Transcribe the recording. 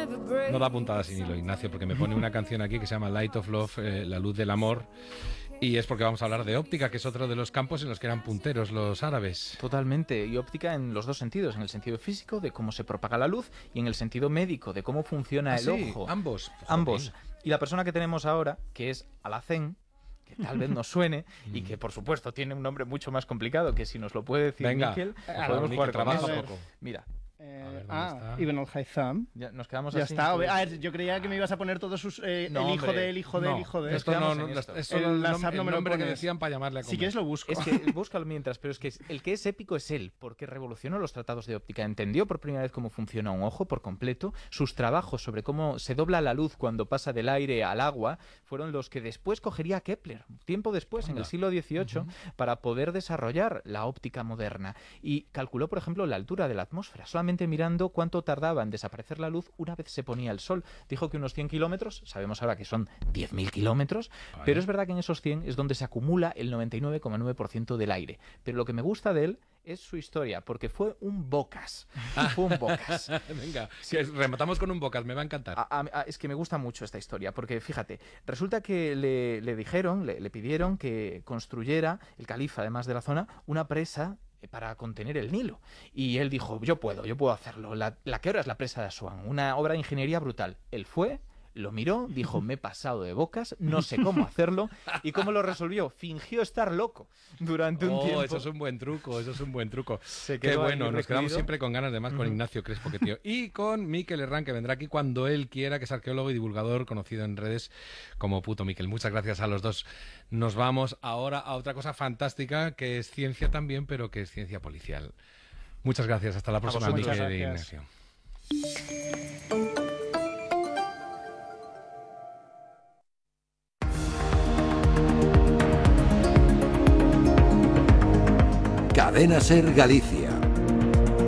No da puntada sin hilo, Ignacio, porque me pone una canción aquí que se llama Light of Love, La luz del amor. Y es porque vamos a hablar de óptica, que es otro de los campos en los que eran punteros los árabes. Totalmente, y óptica en los dos sentidos, en el sentido físico de cómo se propaga la luz y en el sentido médico de cómo funciona el ojo. Ambos. Ambos. Y la persona que tenemos ahora, que es Alhacén, que tal vez nos suene y que por supuesto tiene un nombre mucho más complicado, que si nos lo puede decir Miquel, podemos jugar con trabaja eso. poco. Mira. Ibn al-Haytham. Ya nos quedamos Ya así. está. A ver, yo creía que me ibas a poner todos sus... el hijo del hijo del hijo de... Esto no, es solo el nombre que decían para llamarle a comer. Si quieres lo busco. Es que búscalo mientras, pero es que el que es épico es él, porque revolucionó los tratados de óptica, entendió por primera vez cómo funciona un ojo por completo, sus trabajos sobre cómo se dobla la luz cuando pasa del aire al agua fueron los que después cogería Kepler, tiempo después, en el siglo XVIII, para poder desarrollar la óptica moderna. Y calculó, por ejemplo, la altura de la atmósfera, solamente mirando cuánto tardaba en desaparecer la luz una vez se ponía el sol. Dijo que unos 100 kilómetros, sabemos ahora que son 10.000 kilómetros, pero es verdad que en esos 100 es donde se acumula el 99,9% del aire. Pero lo que me gusta de él es su historia, porque fue un bocas. Fue un bocas. Venga, que rematamos con un bocas, me va a encantar. Es que me gusta mucho esta historia, porque fíjate, resulta que le dijeron, le pidieron que construyera, el califa además de la zona, una presa para contener el Nilo. Y él dijo, yo puedo hacerlo. La que ahora es la presa de Asuán, una obra de ingeniería brutal. Él fue, lo miró, dijo, me he pasado de bocas, no sé cómo hacerlo. ¿Y cómo lo resolvió? Fingió estar loco durante un tiempo. Eso es un buen truco, Se Qué quedó bueno, ahí nos quedamos recluido. siempre con ganas de más con Ignacio Crespo, que tío. Y con Miquel Herrán, que vendrá aquí cuando él quiera, que es arqueólogo y divulgador conocido en redes como Puto Miquel. Muchas gracias a los dos. Nos vamos ahora a otra cosa fantástica, que es ciencia también, pero que es ciencia policial. Muchas gracias, hasta la próxima, Miquel e Ignacio. Cadena Ser Galicia.